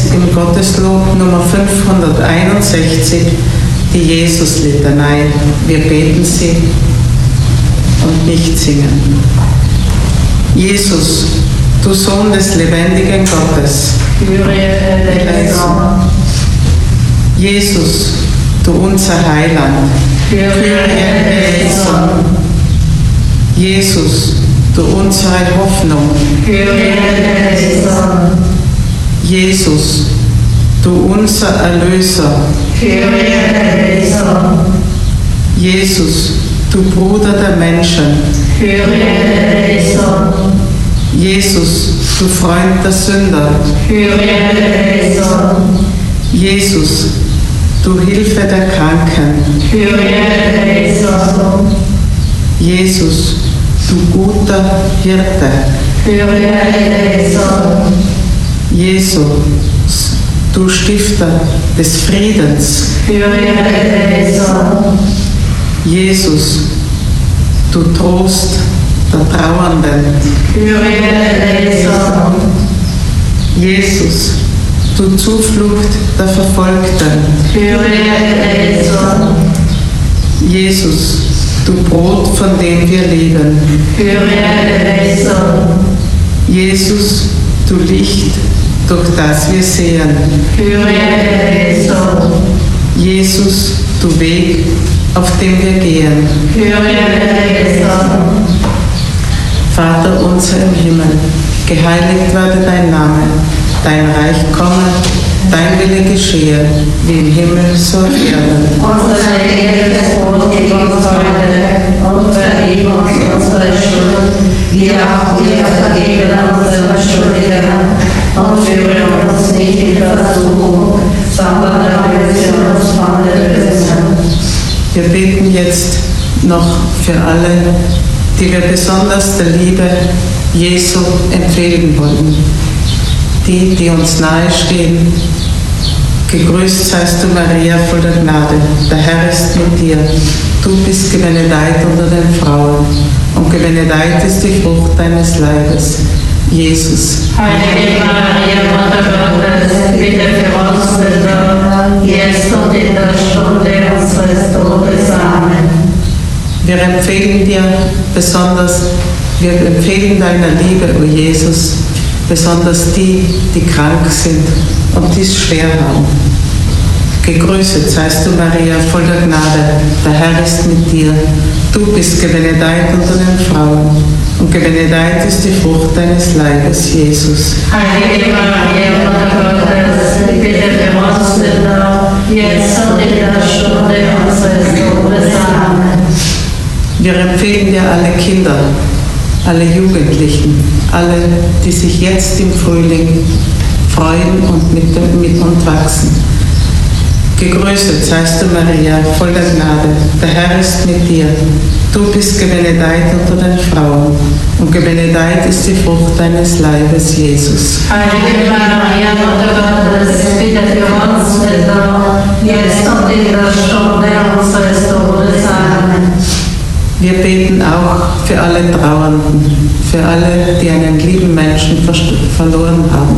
jetzt im Gotteslob Nummer 561 die Jesus-Litanei. Wir beten sie und nicht singen. Jesus, du Sohn des lebendigen Gottes. Jesus, du unser Heiland. Jesus, du unsere Hoffnung. Jesus, du unser Erlöser. Jesus, du Bruder der Menschen. Jesus, du Freund der Sünder. Jesus, du Hilfe der Kranken. Jesus, du guter Hirte. Jesus, du Stifter des Friedens. Jesus, du Trost der Trauernden. Jesus, du Zuflucht der Verfolgten. Jesus, du Brot, von dem wir leben. Jesus, du Licht, durch das wir sehen. Jesus, du Weg, auf dem wir gehen. Vater unser im Himmel, geheiligt werde dein Name, dein Reich komme, dein Wille geschehe, wie im Himmel so auf Erden. Unsere tägliches Brot gib uns heute und vergib uns unsere Schuld, wie auch wir vergeben unseren Schuldigern. Und führe uns nicht in Versuchung, sondern erlöse uns von der Bösen. Wir beten jetzt noch für alle, die wir besonders der Liebe Jesu empfehlen wollen. Die uns nahestehen. Gegrüßt seist du, Maria, voll der Gnade. Der Herr ist mit dir. Du bist gebenedeit unter den Frauen. Und gebenedeit ist die Frucht deines Leibes, Jesus. Heilige Maria, Mutter Gottes, bitte für uns Sünder, jetzt und in der Stunde unseres Todes. Amen. Wir empfehlen dir besonders, wir empfehlen deiner Liebe, o Jesus, besonders die krank sind und die es schwer haben. Gegrüßet seist du, Maria, voll der Gnade, der Herr ist mit dir. Du bist gebenedeit unter den Frauen und gebenedeit ist die Frucht deines Leibes, Jesus. Heilige Maria, Mutter Gottes, bitte für uns Sünder, jetzt und in der Stunde unseres Todes. Amen. Wir empfehlen dir alle Kinder, alle Jugendlichen, alle, die sich jetzt im Frühling freuen und mit uns wachsen. Gegrüßet seist du, Maria, voll der Gnade, der Herr ist mit dir. Du bist gebenedeit unter den Frauen und gebenedeit ist die Frucht deines Leibes, Jesus. Heilige Maria, Mutter Gottes, bitte für uns Sünder, jetzt und in der Stunde unseres Todes. Amen. Wir beten auch für alle Trauernden, für alle, die einen lieben Menschen verloren haben.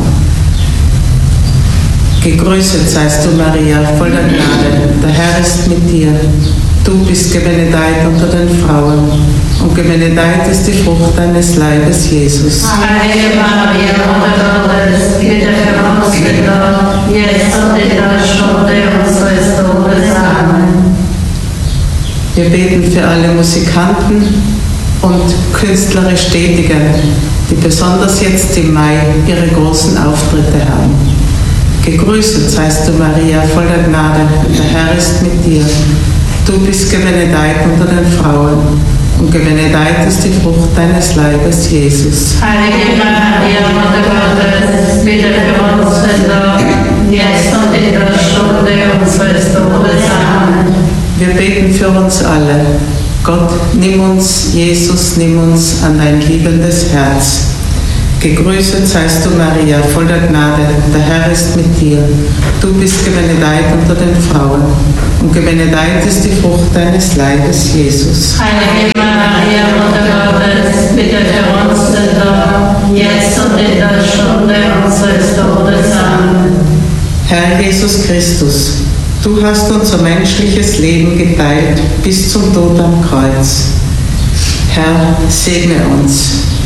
Gegrüßet seist du, Maria, voll der Gnade, der Herr ist mit dir. Du bist gebenedeit unter den Frauen und gebenedeit ist die Frucht deines Leibes, Jesus. Heilige Maria, Mutter Gottes, bitte für uns Sünder, jetzt und in der Stunde unseres Todes. Amen. Wir beten für alle Musikanten und künstlerisch Tätigen, die besonders jetzt im Mai ihre großen Auftritte haben. Gegrüßet seist du, Maria, voll der Gnade, der Herr ist mit dir. Du bist gebenedeit unter den Frauen und gebenedeit ist die Frucht deines Leibes, Jesus. Heilige Maria, Mutter Gottes, bitte für uns Sünder, jetzt und in der Stunde unseres Todes. Amen. Wir beten für uns alle. Gott, nimm uns, Jesus, nimm uns an dein liebendes Herz. Gegrüßet seist du, Maria, voll der Gnade, der Herr ist mit dir. Du bist gebenedeit unter den Frauen und gebenedeit ist die Frucht deines Leibes, Jesus. Heilige Maria, Mutter Gottes, bitte für uns Sünder, jetzt und in der Stunde unseres Todes. Amen. Herr Jesus Christus, du hast unser menschliches Leben geteilt bis zum Tod am Kreuz. Herr, segne uns.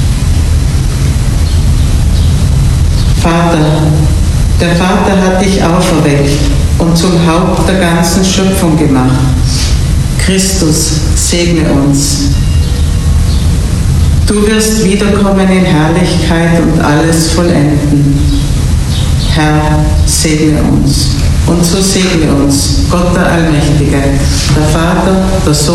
Vater, der Vater hat dich auferweckt und zum Haupt der ganzen Schöpfung gemacht. Christus, segne uns. Du wirst wiederkommen in Herrlichkeit und alles vollenden. Herr, segne uns. Und so segne uns Gott der Allmächtige, der Vater, der Sohn